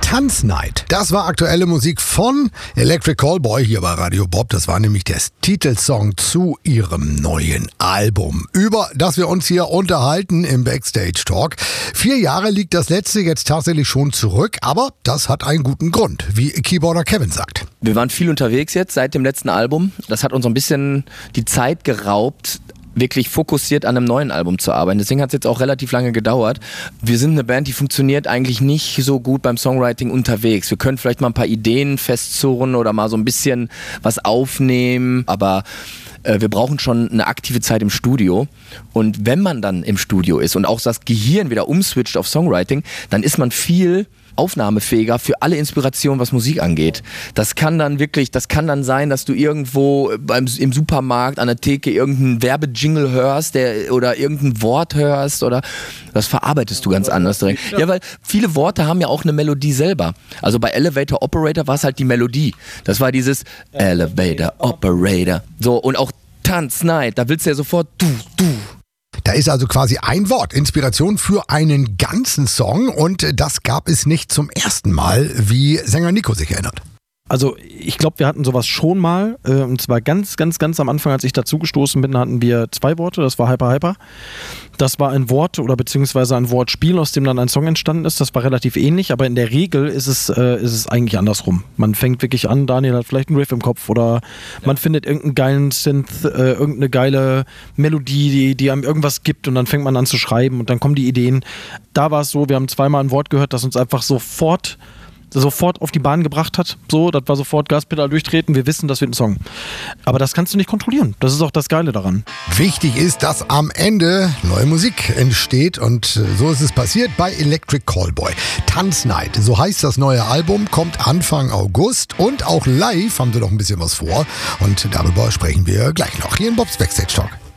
Tanznight. Das war aktuelle Musik von Electric Callboy hier bei Radio Bob. Das war nämlich der Titelsong zu ihrem neuen Album, über das wir uns hier unterhalten im Backstage Talk. 4 Jahre liegt das letzte jetzt tatsächlich schon zurück, aber das hat einen guten Grund, wie Keyboarder Kevin sagt. Wir waren viel unterwegs jetzt seit dem letzten Album. Das hat uns so ein bisschen die Zeit geraubt, wirklich fokussiert an einem neuen Album zu arbeiten. Deswegen hat es jetzt auch relativ lange gedauert. Wir sind eine Band, die funktioniert eigentlich nicht so gut beim Songwriting unterwegs. Wir können vielleicht mal ein paar Ideen festzurren oder mal so ein bisschen was aufnehmen, aber wir brauchen schon eine aktive Zeit im Studio. Und wenn man dann im Studio ist und auch das Gehirn wieder umswitcht auf Songwriting, dann ist man viel aufnahmefähiger für alle Inspirationen, was Musik angeht. Das kann dann sein, dass du irgendwo im Supermarkt an der Theke irgendeinen Werbejingle hörst oder irgendein Wort hörst oder das verarbeitest du ganz anders direkt. Ja, weil viele Worte haben ja auch eine Melodie selber. Also bei Elevator Operator war es halt die Melodie. Das war dieses Elevator Operator. So, und auch Tanznight, da willst du ja sofort du. Da ist also quasi ein Wort, Inspiration für einen ganzen Song, und das gab es nicht zum ersten Mal, wie Sänger Nico sich erinnert. Also ich glaube, wir hatten sowas schon mal, und zwar ganz am Anfang, als ich dazugestoßen bin, hatten wir 2 Worte, das war Hyper. Das war ein Wort oder beziehungsweise ein Wortspiel, aus dem dann ein Song entstanden ist. Das war relativ ähnlich, aber in der Regel ist es eigentlich andersrum. Man fängt wirklich an, Daniel hat vielleicht einen Riff im Kopf oder man findet irgendeinen geilen Synth, irgendeine geile Melodie, die einem irgendwas gibt, und dann fängt man an zu schreiben und dann kommen die Ideen. Da war es so, wir haben 2-mal ein Wort gehört, das uns einfach sofort auf die Bahn gebracht hat. So, das war sofort Gaspedal durchtreten, wir wissen, das wird ein Song. Aber das kannst du nicht kontrollieren. Das ist auch das Geile daran. Wichtig ist, dass am Ende neue Musik entsteht, und so ist es passiert bei Electric Callboy. Tanznight, so heißt das neue Album, kommt Anfang August, und auch live haben sie noch ein bisschen was vor, und darüber sprechen wir gleich noch hier in Bobs Backstage Talk.